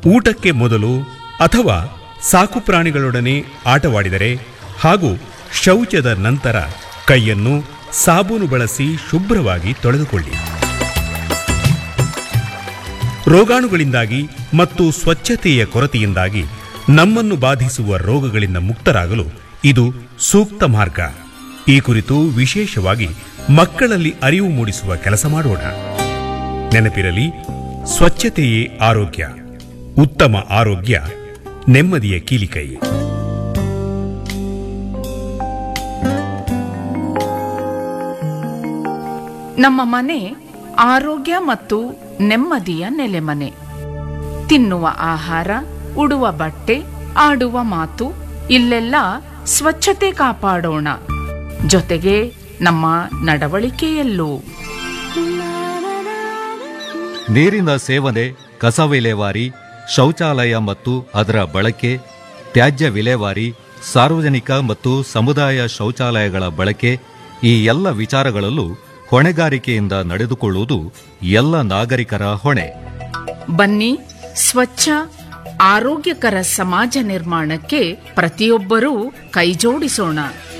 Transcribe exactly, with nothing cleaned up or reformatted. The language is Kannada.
ಊಟಕ್ಕೆ ಮೊದಲು ಅಥವಾ ಸಾಕು ಪ್ರಾಣಿಗಳೊಡನೆ ಆಟವಾಡಿದರೆ ಹಾಗೂ ಶೌಚದ ನಂತರ ಕೈಯನ್ನು ಸಾಬೂನು ಬಳಸಿ ಶುಭ್ರವಾಗಿ ತೊಳೆದುಕೊಳ್ಳಿ. ರೋಗಾಣುಗಳಿಂದಾಗಿ ಮತ್ತು ಸ್ವಚ್ಛತೆಯ ಕೊರತೆಯಿಂದಾಗಿ ನಮ್ಮನ್ನು ಬಾಧಿಸುವ ರೋಗಗಳಿಂದ ಮುಕ್ತರಾಗಲು ಇದು ಸೂಕ್ತ ಮಾರ್ಗ. ಈ ಕುರಿತು ವಿಶೇಷವಾಗಿ ಮಕ್ಕಳಲ್ಲಿ ಅರಿವು ಮೂಡಿಸುವ ಕೆಲಸ ಮಾಡೋಣ. ನೆನಪಿರಲಿ, ಸ್ವಚ್ಛತೆಯೇ ಆರೋಗ್ಯ, ಉತ್ತಮ ಆರೋಗ್ಯ ನೆಮ್ಮದಿಯ ಕೀಲಿಕೈ. ನಮ್ಮ ಮನೆ ಆರೋಗ್ಯ ಮತ್ತು ನೆಮ್ಮದಿಯ ನೆಲೆಮನೆ. ತಿನ್ನುವ ಆಹಾರ, ಉಡುವ ಬಟ್ಟೆ, ಆಡುವ ಮಾತು, ಇಲ್ಲೆಲ್ಲ ಸ್ವಚ್ಛತೆ ಕಾಪಾಡೋಣ. ಜೊತೆಗೆ ನಮ್ಮ ನಡವಳಿಕೆಯಲ್ಲೂ. ನೀರಿನ ಸೇವನೆ, ಕಸ ವಿಲೇವಾರಿ, ಶೌಚಾಲಯ ಮತ್ತು ಅದರ ಬಳಕೆ, ತ್ಯಾಜ್ಯ ವಿಲೇವಾರಿ, ಸಾರ್ವಜನಿಕ ಮತ್ತು ಸಮುದಾಯ ಶೌಚಾಲಯಗಳ ಬಳಕೆ, ಈ ಎಲ್ಲ ವಿಚಾರಗಳಲ್ಲೂ ಹೊಣೆಗಾರಿಕೆಯಿಂದ ನಡೆದುಕೊಳ್ಳುವುದು ಎಲ್ಲ ನಾಗರಿಕರ ಹೊಣೆ. ಬನ್ನಿ, ಸ್ವಚ್ಛ ಆರೋಗ್ಯಕರ ಸಮಾಜ ನಿರ್ಮಾಣಕ್ಕೆ ಪ್ರತಿಯೊಬ್ಬರೂ ಕೈಜೋಡಿಸೋಣ.